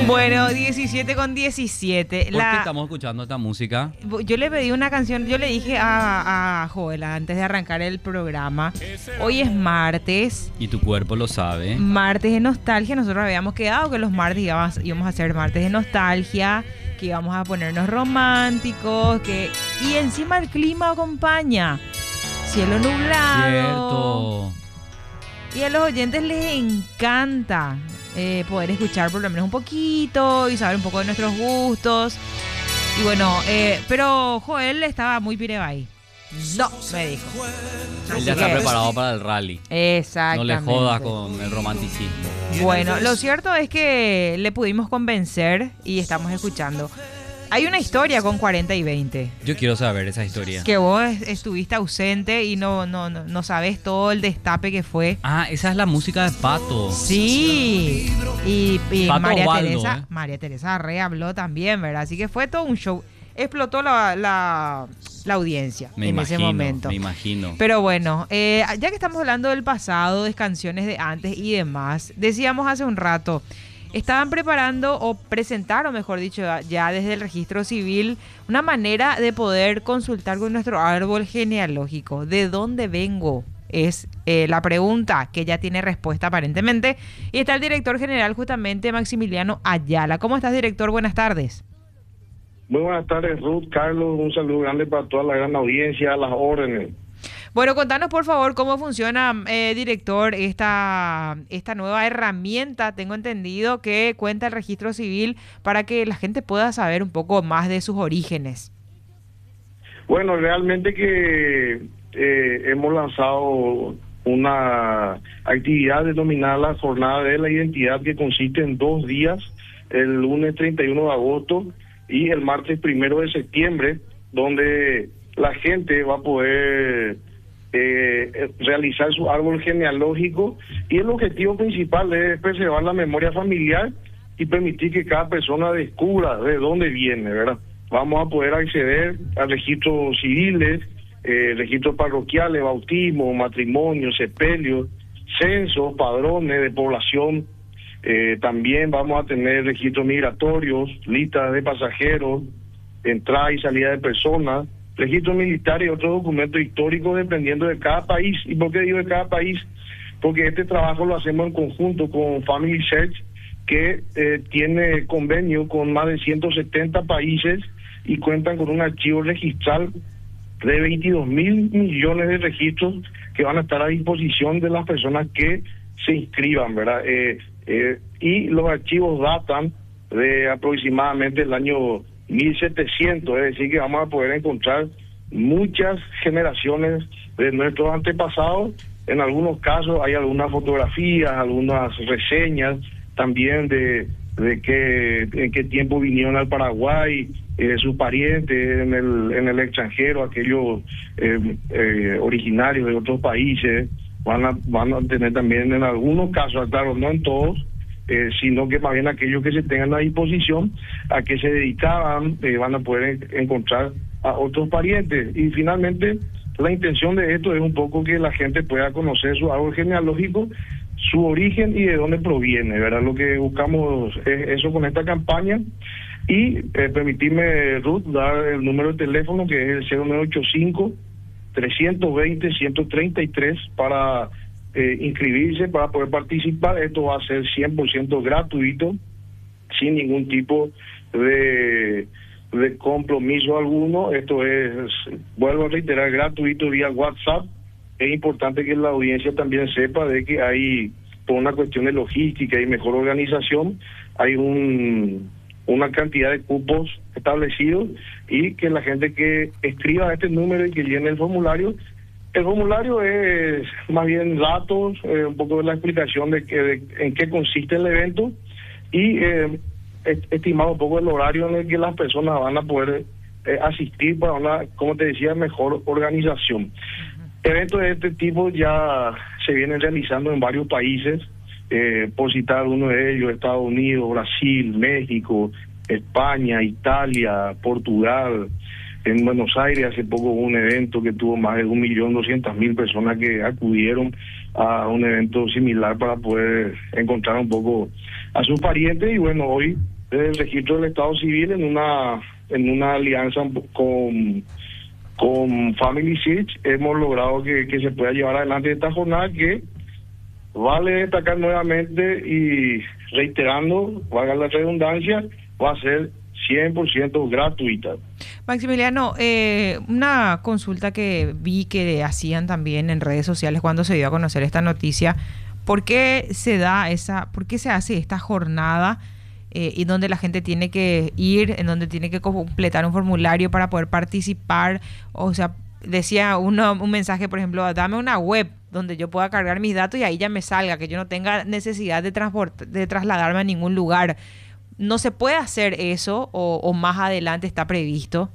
Bueno, 17 con 17. ¿Por qué estamos escuchando esta música? Yo le pedí una canción, yo le dije a Joel antes de arrancar el programa, hoy es martes. Y tu cuerpo lo sabe. Martes de nostalgia, nosotros habíamos quedado que los martes íbamos a hacer martes de nostalgia, que íbamos a ponernos románticos, y encima el clima acompaña. Cielo nublado. Cierto. Y a los oyentes les encanta poder escuchar por lo menos un poquito y saber un poco de nuestros gustos. Y bueno, pero Joel estaba muy pirebay. No, me dijo. Él ya está preparado para el rally. Exactamente. No le jodas con el romanticismo. Bueno, lo cierto es que le pudimos convencer y estamos escuchando. Hay una historia con 40 y 20. Yo quiero saber esa historia. Que vos estuviste ausente y no sabes todo el destape que fue. Ah, esa es la música de Pato. Sí. Y Pato María Osvaldo, Teresa, María Teresa Re habló también, ¿verdad? Así que fue todo un show. Explotó la audiencia ese momento. Me imagino. Pero bueno, ya que estamos hablando del pasado, de canciones de antes y demás, decíamos hace un rato, estaban preparando o presentaron, mejor dicho, ya desde el registro civil, una manera de poder consultar con nuestro árbol genealógico. ¿De dónde vengo? Es la pregunta que ya tiene respuesta aparentemente. Y está el director general justamente, Maximiliano Ayala. ¿Cómo estás, director? Buenas tardes. Muy buenas tardes, Ruth, Carlos. Un saludo grande para toda la gran audiencia, a las órdenes. Bueno, contanos por favor cómo funciona, director, esta nueva herramienta. Tengo entendido que cuenta el registro civil para que la gente pueda saber un poco más de sus orígenes. Bueno, realmente que hemos lanzado una actividad denominada la Jornada de la Identidad, que consiste en 2 días, el lunes 31 de agosto y el martes 1 de septiembre, donde la gente va a poder realizar su árbol genealógico, y el objetivo principal es preservar la memoria familiar y permitir que cada persona descubra de dónde viene, ¿verdad? Vamos a poder acceder a registros civiles, registros parroquiales, bautismo, matrimonio, sepelio, censos, padrones de población. También vamos a tener registros migratorios, listas de pasajeros, entrada y salida de personas, registros militares y otros documentos históricos dependiendo de cada país. ¿Y por qué digo de cada país? Porque este trabajo lo hacemos en conjunto con Family Search, que tiene convenio con más de 170 países y cuentan con un archivo registral de 22.000 millones de registros que van a estar a disposición de las personas que se inscriban, ¿verdad? Y los archivos datan de aproximadamente el año 1700, es decir, que vamos a poder encontrar muchas generaciones de nuestros antepasados. En algunos casos hay algunas fotografías, algunas reseñas también de en qué tiempo vinieron al Paraguay, sus parientes en el extranjero, aquellos originarios de otros países. Van a tener también en algunos casos, claro, no en todos, sino que más bien aquellos que se tengan a disposición a que se dedicaban, van a poder encontrar a otros parientes. Y finalmente, la intención de esto es un poco que la gente pueda conocer su árbol genealógico, su origen y de dónde proviene, ¿verdad? Lo que buscamos es eso con esta campaña. Y permitirme, Ruth, dar el número de teléfono, que es el 0985-320-133 para inscribirse, para poder participar. Esto va a ser 100% gratuito, sin ningún tipo de compromiso alguno. Esto es, vuelvo a reiterar, gratuito vía WhatsApp. Es importante que la audiencia también sepa de que hay, por una cuestión de logística y mejor organización, hay una cantidad de cupos establecidos, y que la gente que escriba este número y que llene el formulario es más bien datos, un poco de la explicación de en qué consiste el evento, y estimado un poco el horario en el que las personas van a poder asistir para una, como te decía, mejor organización. Eventos de este tipo ya se vienen realizando en varios países, por citar uno de ellos: Estados Unidos, Brasil, México, España, Italia, Portugal. En Buenos Aires hace poco hubo un evento que tuvo más de 1.200.000 personas que acudieron a un evento similar para poder encontrar un poco a sus parientes. Y bueno, hoy desde el registro del Estado Civil en una alianza con Family Search hemos logrado que se pueda llevar adelante esta jornada que vale destacar nuevamente y reiterando, valga la redundancia, va a ser 100% gratuita. Maximiliano, una consulta que vi que hacían también en redes sociales cuando se dio a conocer esta noticia, ¿por qué se hace esta jornada y donde la gente tiene que ir, en donde tiene que completar un formulario para poder participar? O sea, decía un mensaje, por ejemplo, dame una web donde yo pueda cargar mis datos y ahí ya me salga, que yo no tenga necesidad de trasladarme a ningún lugar. ¿No se puede hacer eso o más adelante está previsto?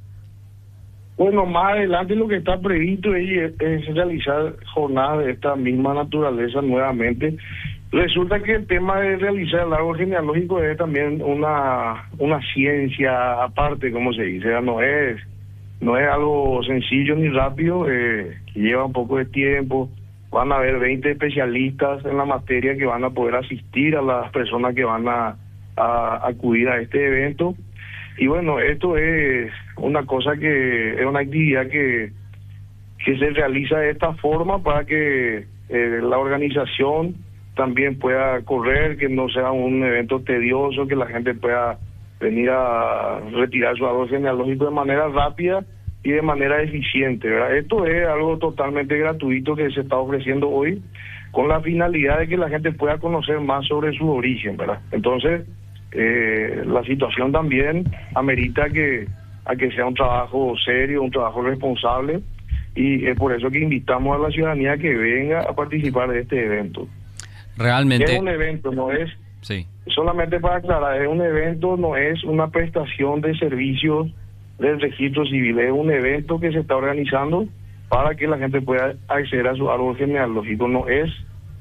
Bueno, más adelante lo que está previsto es realizar jornadas de esta misma naturaleza nuevamente. Resulta que el tema de realizar el árbol genealógico es también una ciencia aparte, como se dice, no es algo sencillo ni rápido, lleva un poco de tiempo. Van a haber 20 especialistas en la materia que van a poder asistir a las personas que van a acudir a este evento. Y bueno, esto es una cosa es una actividad que se realiza de esta forma para que la organización también pueda correr, que no sea un evento tedioso, que la gente pueda venir a retirar su árbol genealógico de manera rápida y de manera eficiente, ¿verdad? Esto es algo totalmente gratuito que se está ofreciendo hoy con la finalidad de que la gente pueda conocer más sobre su origen, ¿verdad? Entonces, la situación también amerita a que sea un trabajo serio, un trabajo responsable, y es por eso que invitamos a la ciudadanía que venga a participar de este evento. Realmente es un evento, no es, sí, solamente para aclarar, es un evento, no es una prestación de servicios del registro civil, es un evento que se está organizando para que la gente pueda acceder a su árbol genealógico, no es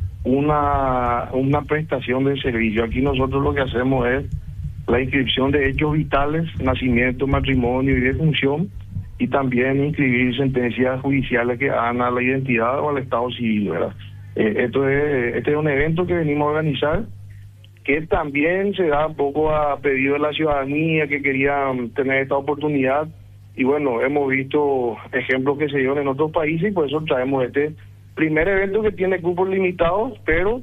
una prestación de servicio. Aquí nosotros lo que hacemos es la inscripción de hechos vitales, nacimiento, matrimonio y defunción, y también inscribir sentencias judiciales que hagan a la identidad o al estado civil, ¿verdad? Este es un evento que venimos a organizar, que también se da un poco a pedido de la ciudadanía que querían tener esta oportunidad, y bueno, hemos visto ejemplos que se dieron en otros países y por eso traemos este primer evento que tiene cupos limitados, pero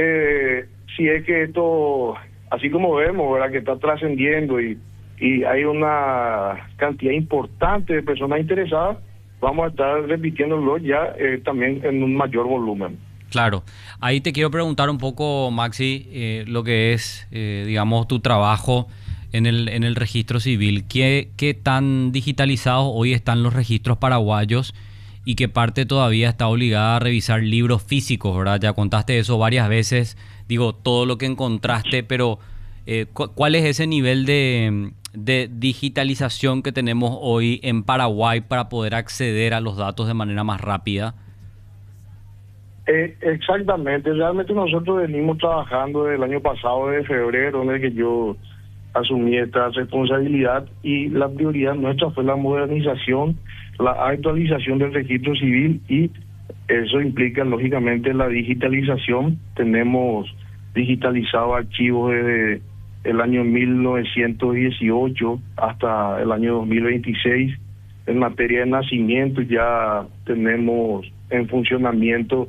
si es que esto, así como vemos, ¿verdad?, que está trascendiendo y hay una cantidad importante de personas interesadas, vamos a estar repitiéndolo ya también en un mayor volumen. Claro. Ahí te quiero preguntar un poco, Maxi, lo que es, digamos, tu trabajo en el registro civil. ¿Qué tan digitalizados hoy están los registros paraguayos y qué parte todavía está obligada a revisar libros físicos, ¿verdad? Ya contaste eso varias veces, digo, todo lo que encontraste, pero ¿cuál es ese nivel de digitalización que tenemos hoy en Paraguay para poder acceder a los datos de manera más rápida? Exactamente, realmente nosotros venimos trabajando desde el año pasado, de febrero, en el que yo asumí esta responsabilidad, y la prioridad nuestra fue la modernización, la actualización del registro civil, y eso implica lógicamente la digitalización. Tenemos digitalizado archivos desde el año 1918 hasta el año 2026. En materia de nacimiento ya tenemos en funcionamiento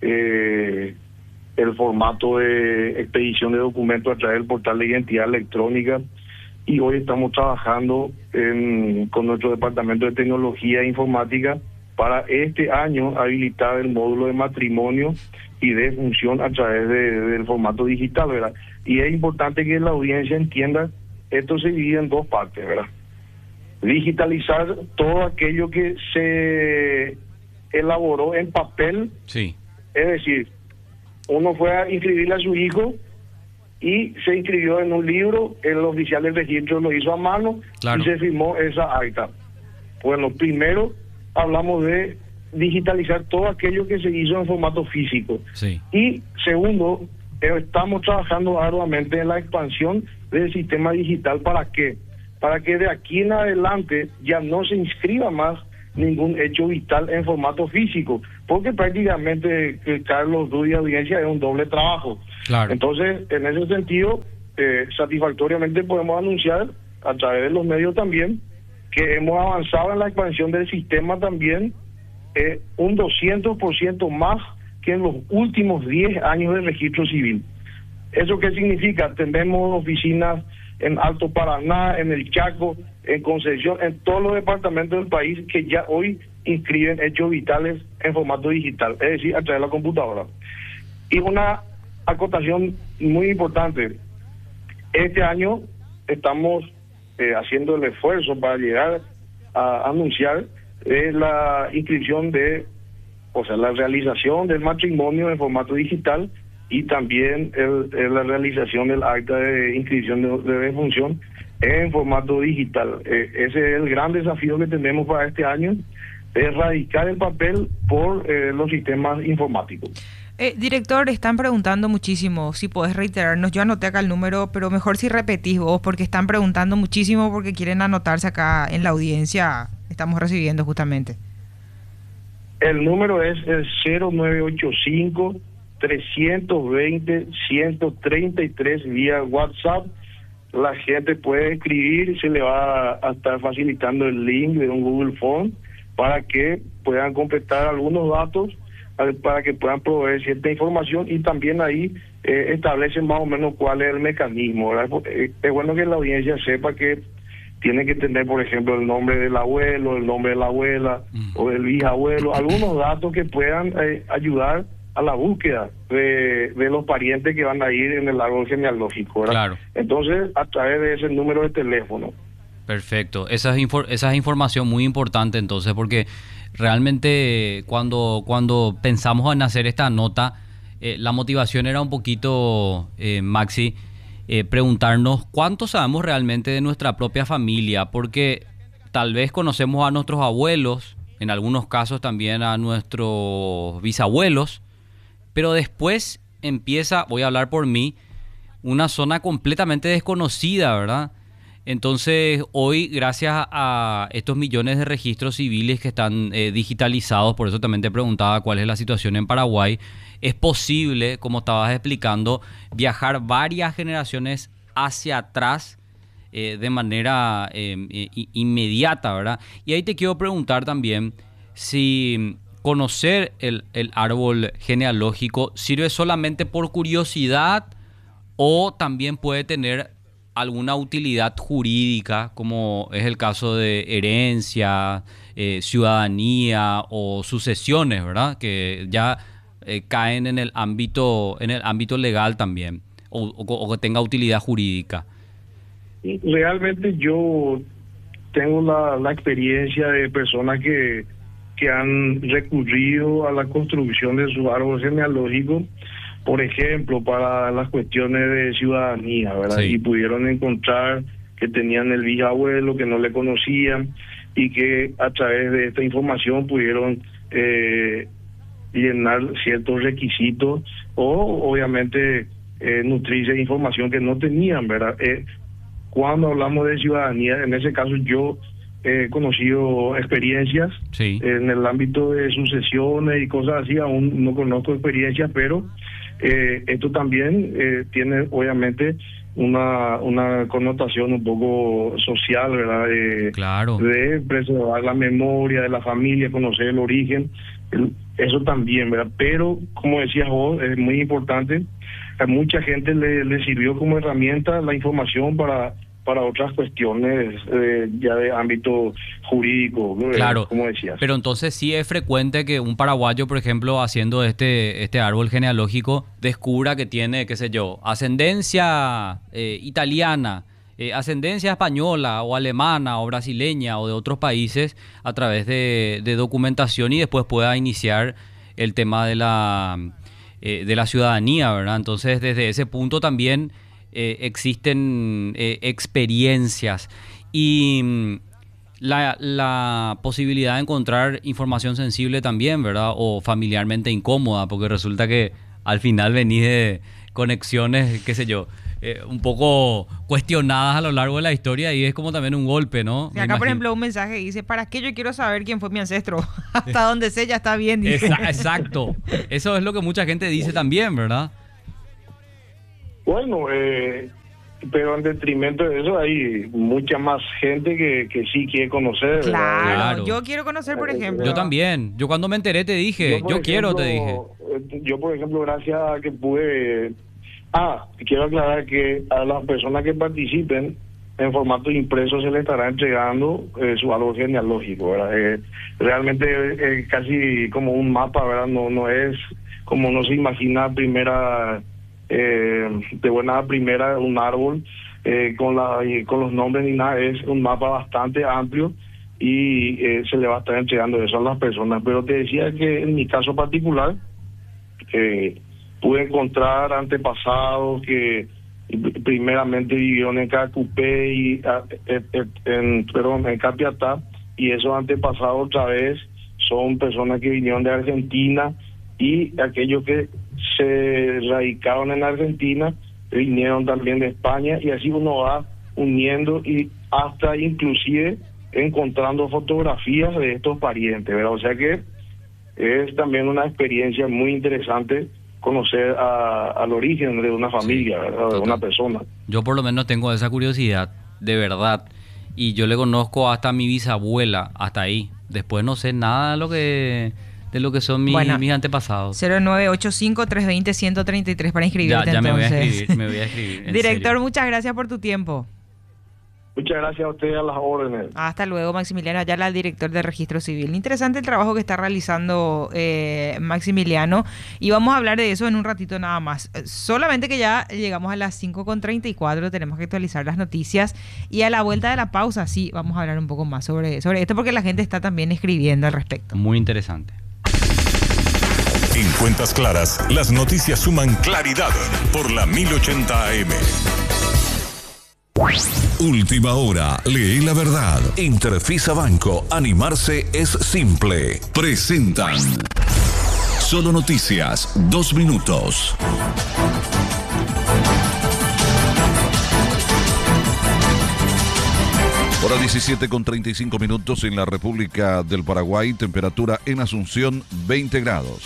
el formato de expedición de documentos a través del portal de identidad electrónica, y hoy estamos trabajando con nuestro departamento de tecnología e informática para este año habilitar el módulo de matrimonio y de función a través del formato digital, ¿verdad? Y es importante que la audiencia entienda, esto se divide en dos partes, ¿verdad? Digitalizar todo aquello que se elaboró en papel, sí. Es decir, uno fue a inscribirle a su hijo y se inscribió en un libro, el oficial del registro lo hizo a mano, claro, y se firmó esa acta. Bueno, primero hablamos de digitalizar todo aquello que se hizo en formato físico. Sí. Y segundo, estamos trabajando arduamente en la expansión del sistema digital. ¿Para qué? Para que de aquí en adelante ya no se inscriba más ningún hecho vital en formato físico, porque prácticamente, Carlos, tu audiencia, es un doble trabajo. Claro. Entonces, en ese sentido, satisfactoriamente podemos anunciar a través de los medios también que hemos avanzado en la expansión del sistema también un 200% más que en los últimos 10 años de registro civil. ¿Eso qué significa? Tenemos oficinas en Alto Paraná, en el Chaco, en Concepción, en todos los departamentos del país que ya hoy inscriben hechos vitales en formato digital, es decir, a través de la computadora. Y una acotación muy importante, este año estamos haciendo el esfuerzo para llegar a anunciar la inscripción la realización del matrimonio en formato digital y también la realización del acta de inscripción de defunción en formato digital. Ese es el gran desafío que tenemos para este año, erradicar el papel por los sistemas informáticos. Director, están preguntando muchísimo, si podés reiterarnos, yo anoté acá el número, pero mejor si repetís vos, porque están preguntando muchísimo porque quieren anotarse acá en la audiencia, estamos recibiendo justamente. El número es el 0985-320-133 vía WhatsApp. La gente puede escribir, se le va a estar facilitando el link de un Google Form para que puedan completar algunos datos, para que puedan proveer cierta información y también ahí establecen más o menos cuál es el mecanismo, ¿verdad? Es bueno que la audiencia sepa que tiene que tener, por ejemplo, el nombre del abuelo, el nombre de la abuela o del bisabuelo, algunos datos que puedan ayudar a la búsqueda de los parientes que van a ir en el árbol genealógico, ¿verdad? Claro. Entonces, a través de ese número de teléfono. Perfecto. Esa es información muy importante entonces, porque realmente cuando pensamos en hacer esta nota, la motivación era un poquito, Maxi, preguntarnos cuánto sabemos realmente de nuestra propia familia, porque tal vez conocemos a nuestros abuelos, en algunos casos también a nuestros bisabuelos, pero después empieza, voy a hablar por mí, una zona completamente desconocida, ¿verdad? Entonces, hoy, gracias a estos millones de registros civiles que están digitalizados, por eso también te preguntaba cuál es la situación en Paraguay, es posible, como estabas explicando, viajar varias generaciones hacia atrás de manera inmediata, ¿verdad? Y ahí te quiero preguntar también si conocer el árbol genealógico sirve solamente por curiosidad o también puede tener alguna utilidad jurídica, como es el caso de herencia, ciudadanía o sucesiones, ¿verdad? Que ya caen en el ámbito legal también, o que tenga utilidad jurídica. Realmente yo tengo la experiencia de personas que han recurrido a la construcción de su árbol genealógico, por ejemplo, para las cuestiones de ciudadanía, ¿verdad? Sí. Y pudieron encontrar que tenían el bisabuelo, que no le conocían, y que a través de esta información pudieron llenar ciertos requisitos o obviamente nutrirse de información que no tenían, ¿verdad? Cuando hablamos de ciudadanía, en ese caso yo he conocido experiencias sí. En el ámbito de sucesiones y cosas así, aún no conozco experiencias, pero esto también tiene obviamente una connotación un poco social, ¿verdad? Claro. De preservar la memoria de la familia, conocer el origen, eso también, ¿verdad? Pero, como decías vos, es muy importante, a mucha gente le sirvió como herramienta la información para otras cuestiones ya de ámbito jurídico, claro, como decías. Pero entonces sí es frecuente que un paraguayo, por ejemplo, haciendo este árbol genealógico, descubra que tiene, qué sé yo, ascendencia italiana, ascendencia española o alemana o brasileña o de otros países a través de documentación y después pueda iniciar el tema de la ciudadanía, ¿verdad? Entonces, desde ese punto también existen experiencias y la posibilidad de encontrar información sensible también, ¿verdad? O familiarmente incómoda, porque resulta que al final venís de conexiones, qué sé yo, un poco cuestionadas a lo largo de la historia y es como también un golpe, ¿no? Sí, acá, por ejemplo, un mensaje dice, ¿para qué yo quiero saber quién fue mi ancestro? Hasta donde sé ya está bien, dice. Exacto. Eso es lo que mucha gente dice también, ¿verdad? Bueno, pero en detrimento de eso hay mucha más gente que sí quiere conocer. ¿verdad? Claro, yo quiero conocer, por ejemplo. Yo también. Yo cuando me enteré te dije, por yo quiero, te dije. ejemplo, Yo, por ejemplo, gracias a que pude... quiero aclarar que a las personas que participen en formato impreso se les estará entregando su árbol genealógico, ¿verdad? Realmente casi como un mapa, ¿verdad? No es como no se imagina de buena primera un árbol con los nombres ni nada. Es un mapa bastante amplio y se le va a estar entregando eso a las personas. Pero te decía que en mi caso particular pude encontrar antepasados que primeramente vivieron en Cacupé y en Capiatá, y esos antepasados otra vez son personas que vinieron de Argentina, y aquellos que se radicaron en Argentina vinieron también de España, y así uno va uniendo y hasta inclusive encontrando fotografías de estos parientes, ¿verdad? O sea que es también una experiencia muy interesante conocer al origen de una familia, ¿verdad? De una persona. Yo por lo menos tengo esa curiosidad, de verdad, y yo le conozco hasta a mi bisabuela, hasta ahí. Después no sé nada de lo que son mis antepasados. 0985-320-133 para inscribirte. Ya entonces. me voy a escribir. Director, serio. muchas gracias por tu tiempo. Muchas gracias a ustedes, a las órdenes. Hasta luego, Maximiliano Ayala, el director de Registro Civil. Interesante el trabajo que está realizando Maximiliano, y vamos a hablar de eso en un ratito nada más. Solamente que ya llegamos a las 5:34, tenemos que actualizar las noticias, y a la vuelta de la pausa sí vamos a hablar un poco más sobre esto, porque la gente está también escribiendo al respecto. Muy interesante. En Cuentas Claras, las noticias suman claridad por la 1080 AM. Última hora, lee la verdad. Interfisa Banco, animarse es simple. Presentan Solo Noticias, 2 minutos. Hora 17:35 en la República del Paraguay. Temperatura en Asunción, 20 grados.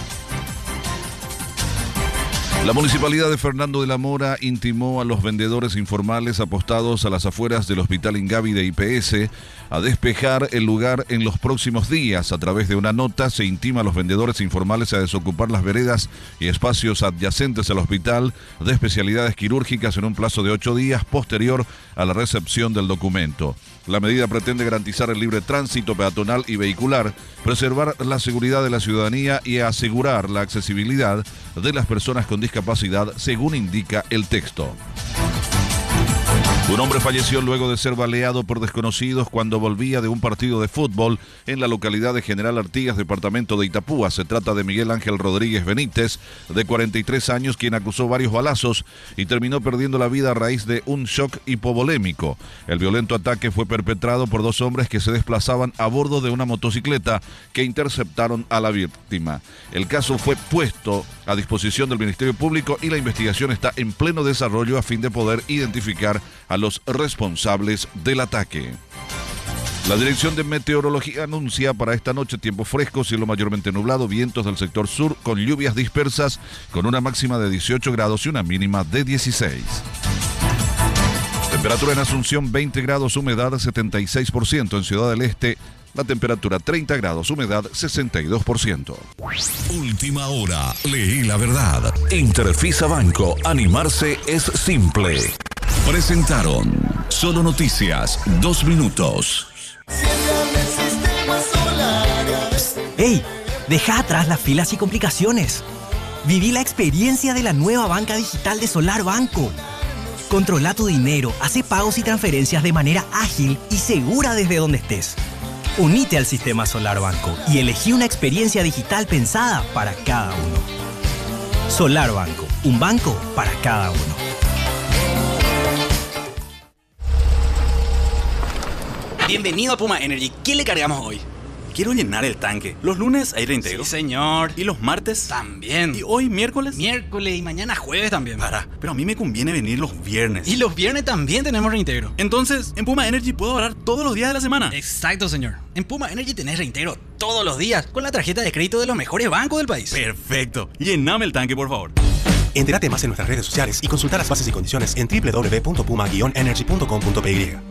La Municipalidad de Fernando de la Mora intimó a los vendedores informales apostados a las afueras del Hospital Ingavi de IPS a despejar el lugar en los próximos días. A través de una nota se intima a los vendedores informales a desocupar las veredas y espacios adyacentes al hospital de especialidades quirúrgicas en un plazo de 8 días posterior a la recepción del documento. La medida pretende garantizar el libre tránsito peatonal y vehicular, preservar la seguridad de la ciudadanía y asegurar la accesibilidad de las personas con discapacidad, según indica el texto. Un hombre falleció luego de ser baleado por desconocidos cuando volvía de un partido de fútbol en la localidad de General Artigas, departamento de Itapúa. Se trata de Miguel Ángel Rodríguez Benítez, de 43 años, quien acusó varios balazos y terminó perdiendo la vida a raíz de un shock hipovolémico. El violento ataque fue perpetrado por 2 hombres que se desplazaban a bordo de una motocicleta que interceptaron a la víctima. El caso fue puesto a disposición del Ministerio Público y la investigación está en pleno desarrollo a fin de poder identificar a los responsables del ataque. La Dirección de Meteorología anuncia para esta noche tiempo fresco, cielo mayormente nublado, vientos del sector sur con lluvias dispersas, con una máxima de 18 grados y una mínima de 16. Temperatura en Asunción 20 grados, humedad 76%. En Ciudad del Este la temperatura 30 grados, humedad 62%. Última hora, leí la verdad. Interfisa Banco, animarse es simple. Presentaron Solo Noticias, 2 minutos. ¡Ey! Deja atrás las filas y complicaciones. Viví la experiencia de la nueva banca digital de Solar Banco. Controla tu dinero, hace pagos y transferencias de manera ágil y segura desde donde estés. Unite al sistema Solar Banco y elegí una experiencia digital pensada para cada uno. Solar Banco, un banco para cada uno. Bienvenido a Puma Energy. ¿Qué le cargamos hoy? Quiero llenar el tanque. Los lunes hay reintegro. Sí, señor. ¿Y los martes? También. ¿Y hoy miércoles? Miércoles y mañana jueves también. Pero a mí me conviene venir los viernes. Y los viernes también tenemos reintegro. Entonces, en Puma Energy puedo ahorrar todos los días de la semana. Exacto, señor. En Puma Energy tenés reintegro todos los días con la tarjeta de crédito de los mejores bancos del país. Perfecto. Llename el tanque, por favor. Entérate más en nuestras redes sociales y consulta las bases y condiciones en www.puma-energy.com.py.